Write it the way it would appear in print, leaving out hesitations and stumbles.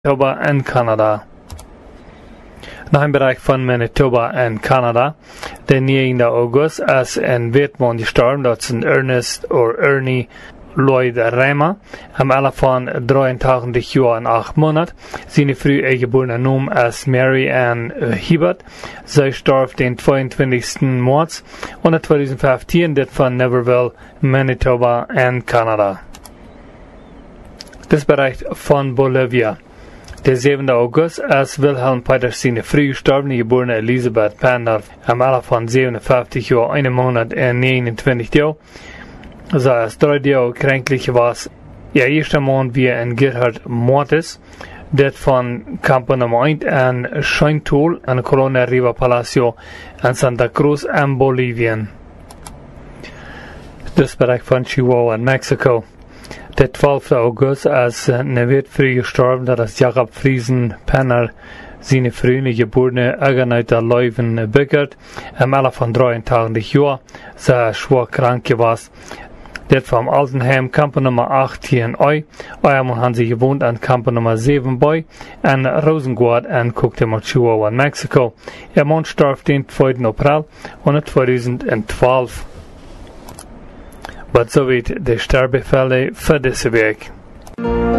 Manitoba en Kanada. Nach dem Bereich von Manitoba en Kanada, den 9. August, ist ein Wettmann gestorben, das sind Ernest oder Ernie Lloyd Reimer, am Alter von 83 Jahren und 8 Monaten. Seine früh geborene Name ist Mary Ann Hibbert. Sie starb den 22. März 2015, das von Neverville, Manitoba en Kanada. Das Bereich von Bolivia. Der 7. August ist Wilhelm Peters seine früh gestorbene geborene Elisabeth Pander am Alter von 57 Jahren, 1 Monat und 29 Tagen. Sie ist 3 Jahre kränklich was. Ihr erster Mann wie ein Gerhard Mortis, das von Campo Nummer 1 an Scheintool an Colonia Riva Palacio in Santa Cruz in Bolivien. Das Bereich von Chihuahua in Mexiko. Der 12. August ist eine früh gestorben, das ist Jakob Friesen Penner, seine frühe geborene Eigenheiter Leuven Bückert, am Alter von 83 Jahren, sehr schwer krank gewesen. Das vom Altenheim Campo Nummer 8 hier in Oi. Euermann haben sie gewohnt an Campo Nummer 7 bei, in Rosengard und guckte mal Chihuahua in Mexiko. Ihr Mann starb den 2. April 2012. Aber soweit die Sterbefälle für diese Weg.